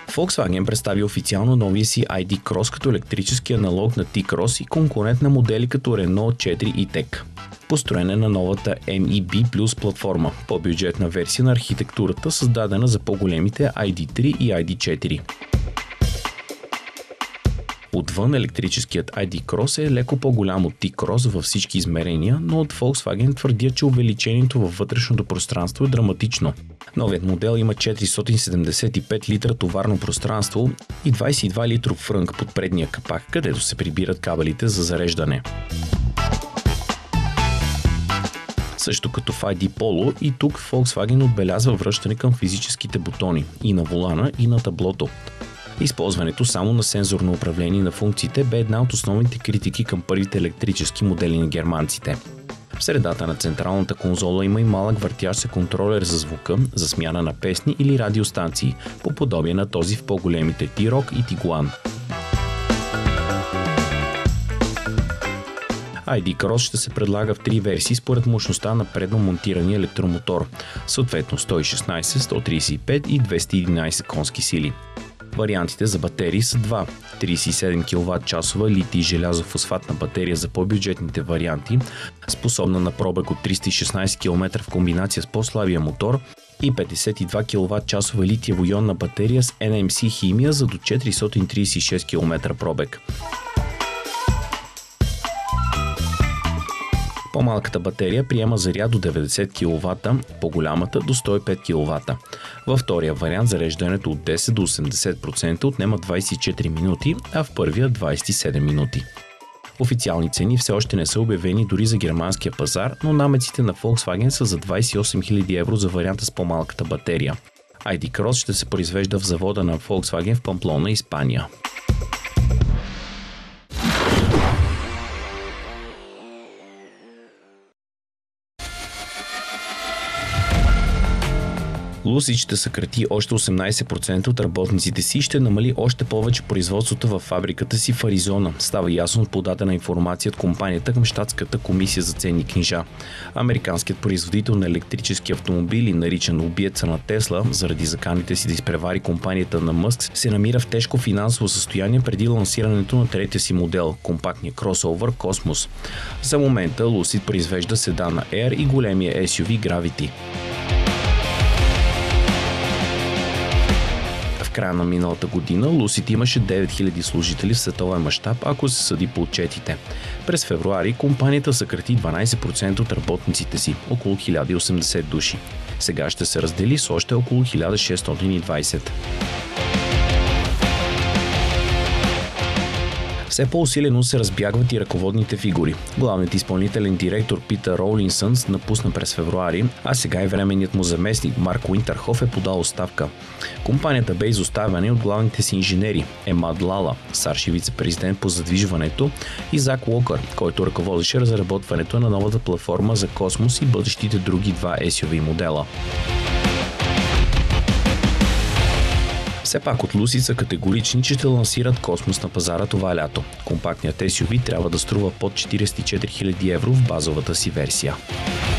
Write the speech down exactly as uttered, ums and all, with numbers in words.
Volkswagen представи официално новия си ай ди Cross като електрически аналог на T-Cross и конкурент на модели като Renault четири E-Tech. Построен е на новата Ем И Би плюс платформа, по-бюджетна версия на архитектурата, създадена за по-големите ай ди три и ай ди четири. Отвън електрическият ай ди Cross е леко по-голям от T-Cross във всички измерения, но от Volkswagen твърдят, че увеличението във вътрешното пространство е драматично. Новият модел има четиристотин седемдесет и пет литра товарно пространство и двадесет и два литров фрънк под предния капак, където се прибират кабелите за зареждане. Също като в ай ди Polo, и тук Volkswagen отбелязва връщане към физическите бутони и на волана, и на таблото. Използването само на сензорно управление на функциите бе една от основните критики към първите електрически модели на германците. В средата на централната конзола има и малък въртящ се контролер за звука, за смяна на песни или радиостанции, по подобие на този в по-големите T-Roc и Tiguan. ай ди Cross ще се предлага в три версии според мощността на предно монтирания електромотор, съответно сто и шестнадесет, сто тридесет и пет и двеста и единадесет конски сили. Вариантите за батерии са два – тридесет и седем киловат-часова литий желязофосфатна батерия за по-бюджетните варианти, способна на пробег от триста и шестнадесет километра в комбинация с по-слабия мотор, и петдесет и два киловат-часова литиево-ионна батерия с Ен Ем Си химия за до четиристотин тридесет и шест километра пробег. По-малката батерия приема заряд до деветдесет киловата, по-голямата до сто и пет киловата. Във втория вариант зареждането от десет до осемдесет процента отнема двадесет и четири минути, а в първия двадесет и седем минути. Официални цени все още не са обявени дори за германския пазар, но намеците на Volkswagen са за двадесет и осем хиляди евро за варианта с по-малката батерия. ай ди Cross ще се произвежда в завода на Volkswagen в Памплона, Испания. Lucid ще съкрати още осемнадесет процента от работниците си и ще намали още повече производството във фабриката си в Аризона. Става ясно от подадена информация от компанията към щатската комисия за ценни книжа. Американският производител на електрически автомобили, наричан убиеца на Тесла, заради заканите си да изпревари компанията на Мъск, се намира в тежко финансово състояние преди лансирането на третия си модел – компактния кросовър Cosmos. За момента Lucid произвежда седана Air и големия Ес Ю Ви Gravity. В края на миналата година Lucid имаше девет хиляди служители в световен мащаб, ако се съди по отчетите. През февруари компанията съкрати дванадесет процента от работниците си, около хиляда и осемдесет души. Сега ще се раздели с още около хиляда шестстотин и двадесет. Все по-усилено се разбягват и ръководните фигури. Главният изпълнителен директор Питър Роулинсънс напусна през февруари, а сега и временният му заместник Марк Уинтерхоф е подал оставка. Компанията бе изоставена от главните си инженери Емад Лала, старши вице-президент по задвижването, и Зак Уокър, който ръководеше разработването на новата платформа за Cosmos и бъдещите други два Ес Ю Ви модела. Все пак от Lucid са категорични, че ще лансират Cosmos на пазара това лято. Компактният Ес Ю Ви трябва да струва под четиридесет и четири хиляди евро в базовата си версия.